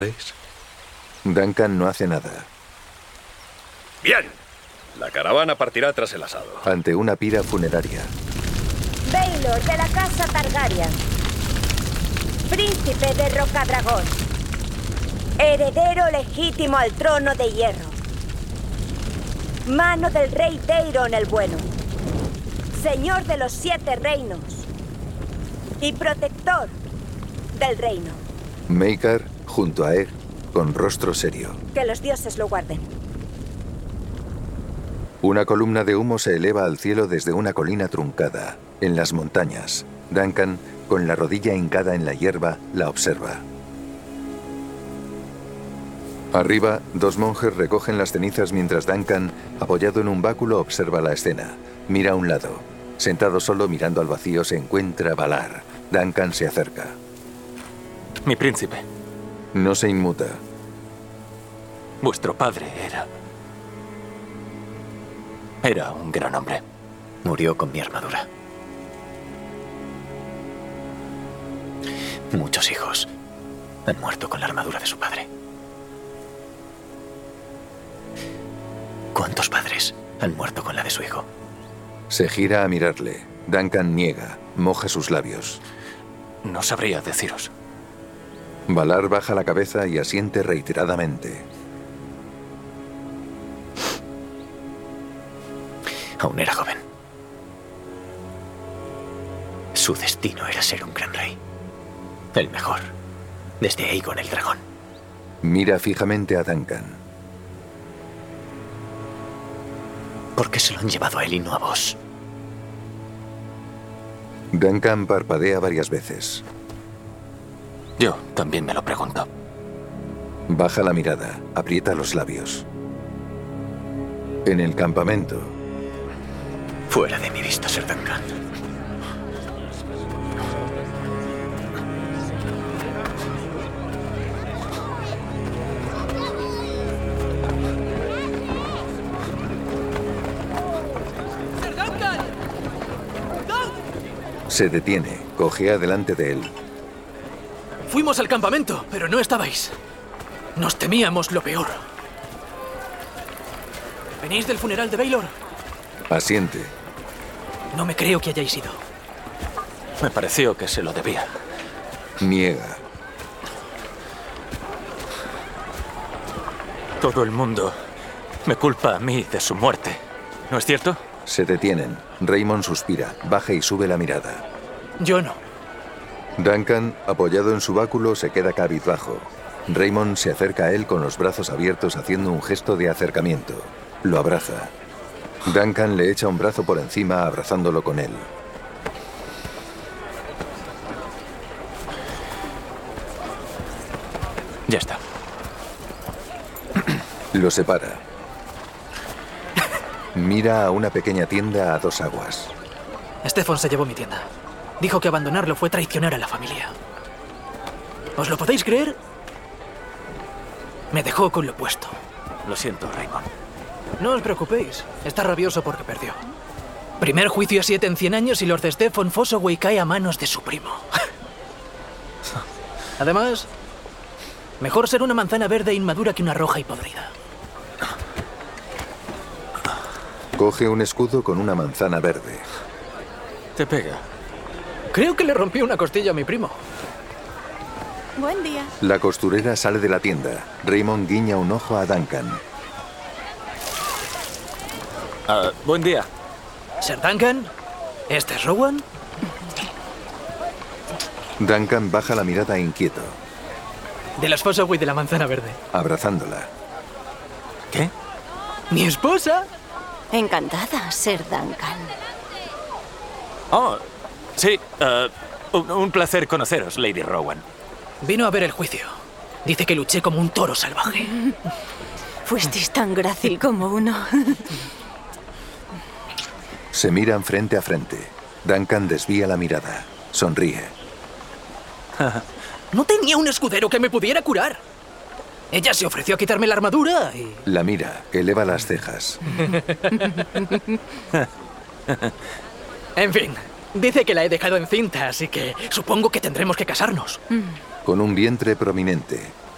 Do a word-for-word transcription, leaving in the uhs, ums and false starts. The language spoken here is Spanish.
¿Veis? Duncan no hace nada. ¡Bien! La caravana partirá tras el asado. Ante una pira funeraria. Baelor de la casa Targaryen. Príncipe de Rocadragón. Heredero legítimo al trono de hierro. Mano del rey Daeron el Bueno. Señor de los siete reinos. Y protector del reino. Maekar, junto a Egg, con rostro serio. Que los dioses lo guarden. Una columna de humo se eleva al cielo desde una colina truncada, en las montañas. Duncan, con la rodilla hincada en la hierba, la observa. Arriba, dos monjes recogen las cenizas mientras Duncan, apoyado en un báculo, observa la escena. Mira a un lado. Sentado solo mirando al vacío se encuentra Valar. Duncan se acerca. Mi príncipe. No se inmuta. Vuestro padre era... Era un gran hombre. Murió con mi armadura. Muchos hijos han muerto con la armadura de su padre. ¿Cuántos padres han muerto con la de su hijo? Se gira a mirarle. Duncan niega, moja sus labios. No sabría deciros. Valar baja la cabeza y asiente reiteradamente. Aún era joven. Su destino era ser un gran rey. El mejor. Desde Aegon el dragón. Mira fijamente a Duncan. ¿Por qué se lo han llevado a él y no a vos? Duncan parpadea varias veces. Yo también me lo pregunto. Baja la mirada, aprieta los labios. En el campamento. Fuera de mi vista, Ser Duncan. Se detiene, cojea delante de él. Fuimos al campamento, pero no estabais. Nos temíamos lo peor. ¿Venís del funeral de Baelor? Asiente. No me creo que hayáis ido. Me pareció que se lo debía. Niega. Todo el mundo me culpa a mí de su muerte. ¿No es cierto? Se detienen. Raymond suspira, baja y sube la mirada. Yo no. Duncan, apoyado en su báculo, se queda cabizbajo. Raymond se acerca a él con los brazos abiertos haciendo un gesto de acercamiento. Lo abraza. Duncan le echa un brazo por encima, abrazándolo con él. Ya está. Lo separa. Mira a una pequeña tienda a dos aguas. Stefan se llevó mi tienda. Dijo que abandonarlo fue traicionar a la familia. ¿Os lo podéis creer? Me dejó con lo puesto. Lo siento, Raymond. No os preocupéis. Está rabioso porque perdió. Primer juicio a siete en cien años y Lord Stefan Fossoway cae a manos de su primo. Además, mejor ser una manzana verde inmadura que una roja y podrida. Coge un escudo con una manzana verde. Te pega. Creo que le rompió una costilla a mi primo. Buen día. La costurera sale de la tienda. Raymond guiña un ojo a Duncan. Uh, buen día. Ser Duncan, ¿este es Rowan? Duncan baja la mirada inquieto, De los Fossoway de la manzana verde. abrazándola. ¿Qué? ¿Mi esposa? Encantada, Ser Duncan. Oh, sí. Uh, un, un placer conoceros, Lady Rowan. Vino a ver el juicio. Dice que luché como un toro salvaje. Fuisteis tan grácil como uno. Se miran frente a frente. Duncan desvía la mirada. Sonríe. No tenía un escudero que me pudiera curar. Ella se ofreció a quitarme la armadura y... La mira, eleva las cejas. En fin, dice que la he dejado encinta, así que supongo que tendremos que casarnos. Con un vientre prominente.